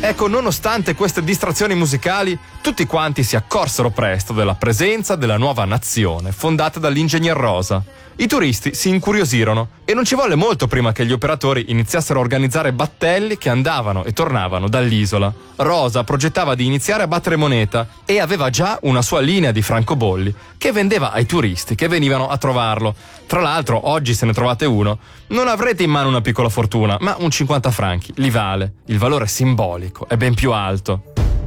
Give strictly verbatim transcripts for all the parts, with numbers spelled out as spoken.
Ecco, nonostante queste distrazioni musicali, tutti quanti si accorsero presto della presenza della nuova nazione fondata dall'ingegner Rosa. I turisti si incuriosirono e non ci volle molto prima che gli operatori iniziassero a organizzare battelli che andavano e tornavano dall'isola. Rosa progettava di iniziare a battere moneta e aveva già una sua linea di francobolli che vendeva ai turisti che venivano a trovarlo. Tra l'altro, oggi se ne trovate uno, non avrete in mano una piccola fortuna, ma un cinquanta franchi li vale. Il valore simbolico è ben più alto.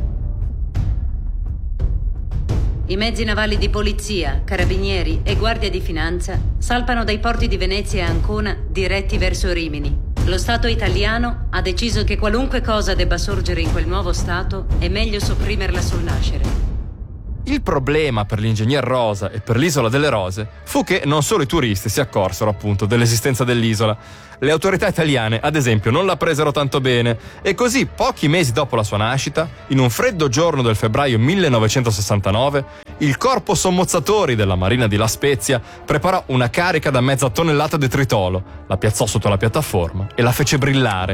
I mezzi navali di polizia, carabinieri e guardia di finanza salpano dai porti di Venezia e Ancona diretti verso Rimini. Lo Stato italiano ha deciso che qualunque cosa debba sorgere in quel nuovo Stato è meglio sopprimerla sul nascere. Il problema per l'ingegner Rosa e per l'isola delle Rose fu che non solo i turisti si accorsero appunto dell'esistenza dell'isola. Le autorità italiane, ad esempio, non la presero tanto bene e così, pochi mesi dopo la sua nascita, in un freddo giorno del febbraio millenovecentosessantanove, il corpo sommozzatori della Marina di La Spezia preparò una carica da mezza tonnellata di tritolo, la piazzò sotto la piattaforma e la fece brillare.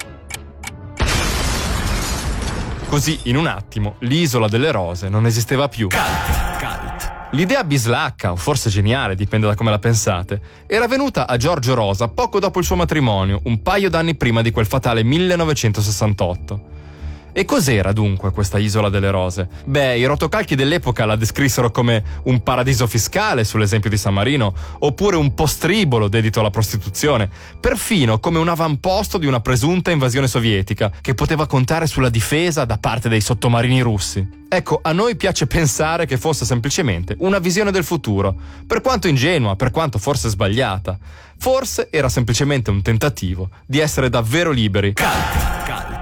Così, in un attimo, l'isola delle Rose non esisteva più. Cult, cult. L'idea bislacca, o forse geniale, dipende da come la pensate, era venuta a Giorgio Rosa poco dopo il suo matrimonio, un paio d'anni prima di quel fatale millenovecentosessantotto. E cos'era dunque questa isola delle Rose? Beh, i rotocalchi dell'epoca la descrissero come un paradiso fiscale, sull'esempio di San Marino, oppure un postribolo dedito alla prostituzione, perfino come un avamposto di una presunta invasione sovietica che poteva contare sulla difesa da parte dei sottomarini russi. Ecco, a noi piace pensare che fosse semplicemente una visione del futuro, per quanto ingenua, per quanto forse sbagliata. Forse era semplicemente un tentativo di essere davvero liberi. Cult, cult.